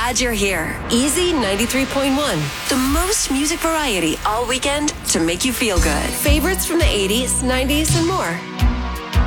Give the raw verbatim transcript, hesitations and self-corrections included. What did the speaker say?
glad you're here. Easy ninety-three point one. The most music variety all weekend to make you feel good. Favorites from the eighties, nineties, and more.